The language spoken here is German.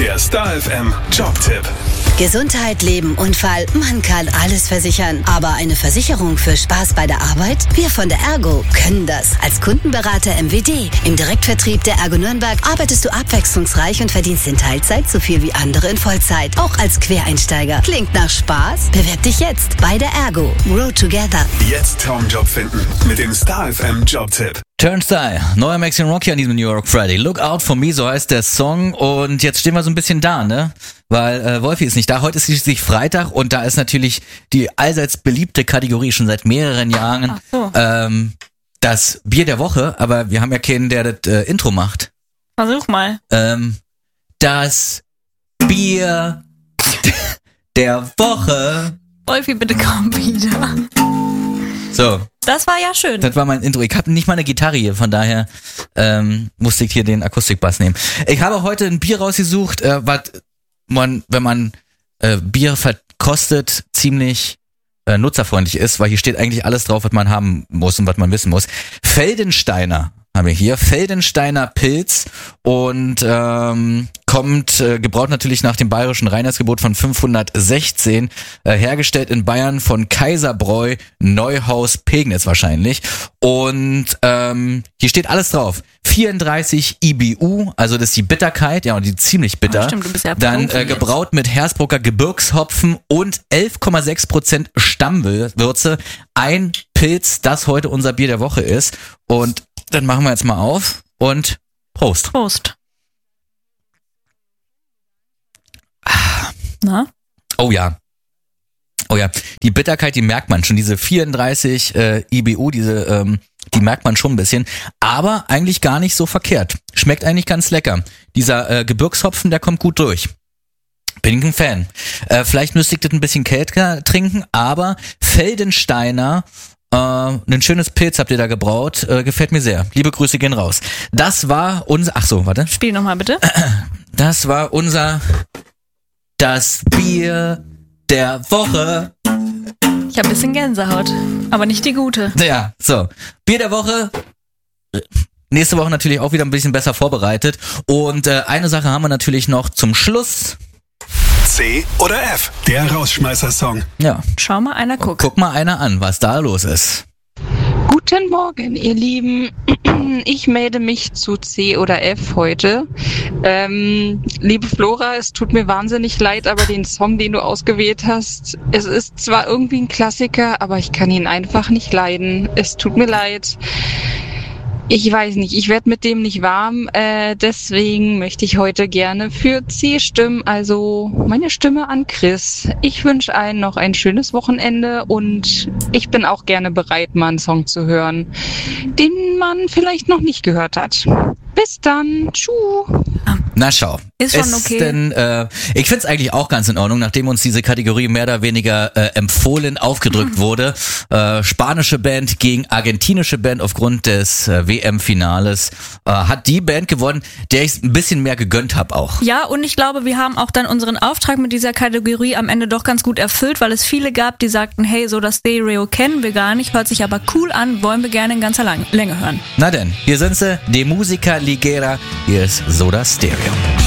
Der Star FM Jobtipp. Gesundheit, Leben, Unfall, man kann alles versichern. Aber eine Versicherung für Spaß bei der Arbeit? Wir von der Ergo können das. Als Kundenberater MWD im Direktvertrieb der Ergo Nürnberg arbeitest du abwechslungsreich und verdienst in Teilzeit so viel wie andere in Vollzeit. Auch als Quereinsteiger. Klingt nach Spaß? Bewerb dich jetzt bei der Ergo. Grow together. Jetzt Traumjob finden mit dem Star FM Jobtipp. Turnstile, neuer Maxine Rocky an diesem New York Friday. Look out for me, so heißt der Song. Und jetzt stehen wir so ein bisschen da, ne? Weil Wolfi ist nicht da. Heute ist schließlich Freitag und da ist natürlich die allseits beliebte Kategorie schon seit mehreren Jahren. Ach so. Das Bier der Woche. Aber wir haben ja keinen, der das Intro macht. Versuch mal. Das Bier der Woche. Wolfi, bitte komm wieder. So. Das war ja schön. Das war mein Intro. Ich habe nicht mal eine Gitarre hier, von daher musste ich hier den Akustikbass nehmen. Ich habe heute ein Bier rausgesucht, was man, wenn man Bier verkostet, ziemlich nutzerfreundlich ist, weil hier steht eigentlich alles drauf, was man haben muss und was man wissen muss. Feldensteiner haben wir hier. Feldensteiner Pilz und kommt gebraut natürlich nach dem bayerischen Reinheitsgebot von 516, hergestellt in Bayern von Kaiserbräu Neuhaus Pegnitz wahrscheinlich. Und hier steht alles drauf. 34 IBU, also das ist die Bitterkeit, ja, und die ziemlich bitter. Stimmt, du bist ja dann gebraut mit Hersbrucker Gebirgshopfen und 11,6% Stammwürze. Ein Pilz, das heute unser Bier der Woche ist. Und dann machen wir jetzt mal auf und Prost. Prost. Na? Oh ja. Oh ja. Die Bitterkeit, die merkt man schon. Diese 34 IBU, die merkt man schon ein bisschen. Aber eigentlich gar nicht so verkehrt. Schmeckt eigentlich ganz lecker. Dieser Gebirgshopfen, der kommt gut durch. Bin ich ein Fan. Vielleicht müsste ich das ein bisschen kälter trinken, aber Feldensteiner, ein schönes Pilz habt ihr da gebraut. Gefällt mir sehr. Liebe Grüße gehen raus. Das war unser... Ach so, warte. Spiel nochmal bitte. Das war das Bier der Woche. Ich habe ein bisschen Gänsehaut, aber nicht die gute. Ja, so. Bier der Woche. Nächste Woche natürlich auch wieder ein bisschen besser vorbereitet. Und eine Sache haben wir natürlich noch zum Schluss. C oder F, der Rausschmeißer-Song. Ja. Schau mal, einer guckt. Guck mal einer an, was da los ist. Guten Morgen, ihr Lieben. Ich melde mich zu C oder F heute. Liebe Flora, es tut mir wahnsinnig leid, aber den Song, den du ausgewählt hast, es ist zwar irgendwie ein Klassiker, aber ich kann ihn einfach nicht leiden. Es tut mir leid. Ich weiß nicht, ich werde mit dem nicht warm, deswegen möchte ich heute gerne für C stimmen, also meine Stimme an Chris. Ich wünsche allen noch ein schönes Wochenende und ich bin auch gerne bereit, mal einen Song zu hören, den man vielleicht noch nicht gehört hat. Bis dann, tschüss. Na schau. Ist schon okay. Denn, ich find's eigentlich auch ganz in Ordnung, nachdem uns diese Kategorie mehr oder weniger empfohlen aufgedrückt wurde. Spanische Band gegen argentinische Band aufgrund des WM-Finales. Hat die Band gewonnen, der ich ein bisschen mehr gegönnt habe auch. Ja, und ich glaube, wir haben auch dann unseren Auftrag mit dieser Kategorie am Ende doch ganz gut erfüllt, weil es viele gab, die sagten, hey, so das Stereo kennen wir gar nicht, hört sich aber cool an, wollen wir gerne in ganzer Länge hören. Na denn, hier sind sie, die Musica Ligera, hier ist Soda Stereo.